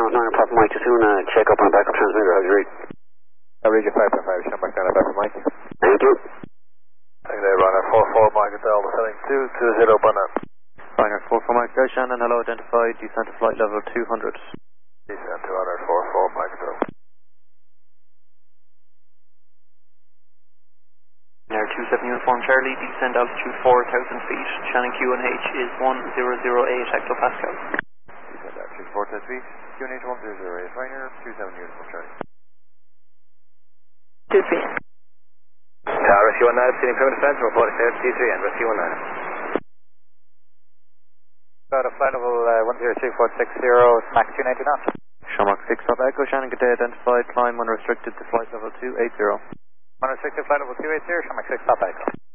9 Papa Mike, just doing a check up on a backup transmitter. How's your read? Region 5.5, Sean back down at Papa Mike. Thank you. Thank you, Runner 44 Mike Delta, setting 220 Bonnet. Runner 44 Mike Delta, Shannon, hello, identified, descent to flight level 200. Descent to Runner 44 Mike Delta. Air 27 Uniform Charlie, descend altitude 4,000 feet. Shannon QNH is 1008 hectopascal. Descend altitude 4,000 feet. QNH 1008. Ryanair 27 Uniform Charlie. 2 feet. Rescue 19, sitting primitive defense, reporting to FC3 and Rescue 19. Got a flight level 102460, Mach 290 knots. Shamrock 6 Papa Echo, Shannon, good day, identified, climb unrestricted to flight level 280. Unrestricted flight level 280, Shamrock 6 Papa Echo.